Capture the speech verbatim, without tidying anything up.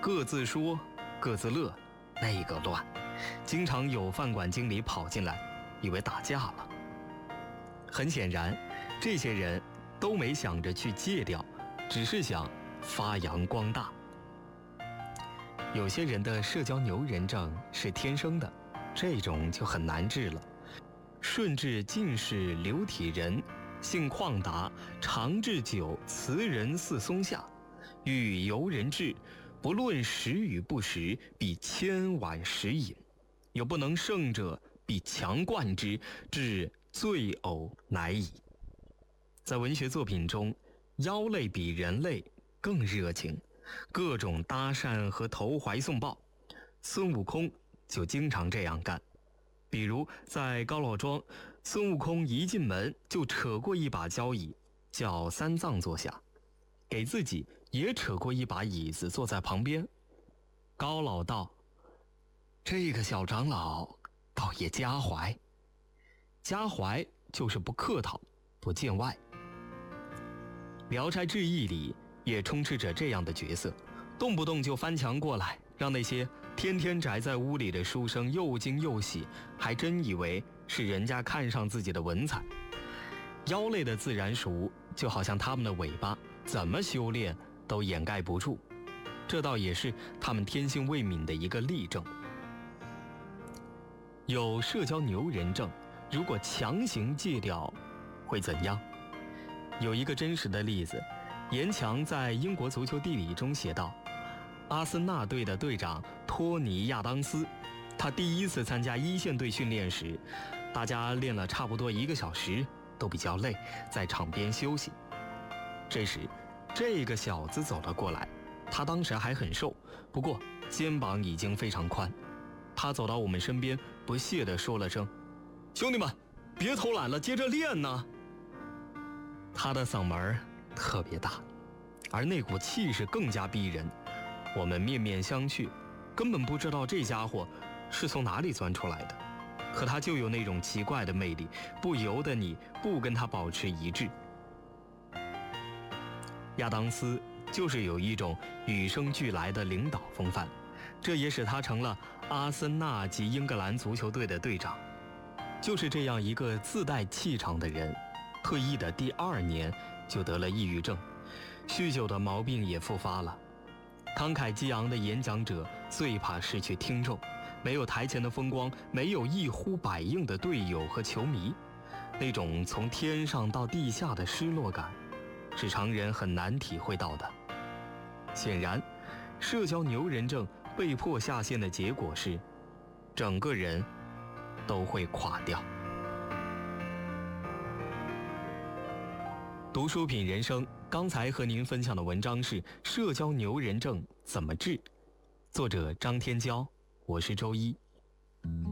各自说各自乐，那个乱，经常有饭馆经理跑进来，以为打架了。很显然，这些人都没想着去戒掉，只是想发扬光大。有些人的社交牛人症是天生的，这种就很难治了。顺治进士刘体仁，性旷达，常置酒辞人似松下，欲游人至，不论食与不食，必千碗食饮，有不能胜者，必强灌之，至醉呕乃已。在文学作品中，妖类比人类更热情，各种搭讪和投怀送抱，孙悟空就经常这样干。比如在高老庄，孙悟空一进门就扯过一把交椅，叫三藏坐下，给自己也扯过一把椅子坐在旁边。高老道：“这个小长老倒也家怀。”家怀就是不客套，不见外。《聊斋志异》里也充斥着这样的角色，动不动就翻墙过来，让那些天天宅在屋里的书生又惊又喜，还真以为是人家看上自己的文采。妖类的自然熟，就好像他们的尾巴怎么修炼都掩盖不住，这倒也是他们天性未泯的一个例证。有社交牛人症，如果强行戒掉会怎样？有一个真实的例子，严强在英国足球地理中写道，阿森纳队的队长托尼·亚当斯，他第一次参加一线队训练时，大家练了差不多一个小时，都比较累，在场边休息。这时这个小子走了过来，他当时还很瘦，不过肩膀已经非常宽。他走到我们身边，不屑地说了声：“兄弟们，别偷懒了，接着练呢。”他的嗓门特别大，而那股气势更加逼人。我们面面相觑，根本不知道这家伙是从哪里钻出来的，可他就有那种奇怪的魅力，不由得你不跟他保持一致。亚当斯就是有一种与生俱来的领导风范，这也使他成了阿森纳及英格兰足球队的队长。就是这样一个自带气场的人，退役的第二年就得了抑郁症，酗酒的毛病也复发了。慷慨激昂的演讲者最怕失去听众，没有台前的风光，没有一呼百应的队友和球迷，那种从天上到地下的失落感，是常人很难体会到的。显然，社交牛人症被迫下线的结果是，整个人都会垮掉。读书品人生，刚才和您分享的文章是《社交牛人症怎么治》，作者张天骄，我是周一。